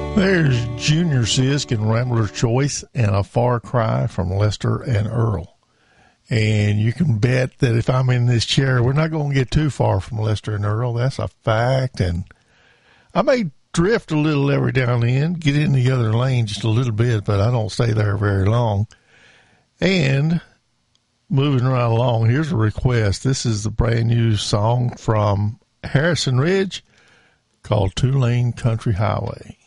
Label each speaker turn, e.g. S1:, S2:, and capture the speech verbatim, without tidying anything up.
S1: There's Junior Sisk and Rambler's Choice and a far cry from Lester and Earl. And you can bet that if I'm in this chair, we're not going to get too far from Lester and Earl. That's a fact. And I may drift a little every now and then, get in the other lane just a little bit, but I don't stay there very long. And moving right along, here's a request. This is the brand new song from Harrison Ridge called Two Lane Country Highway.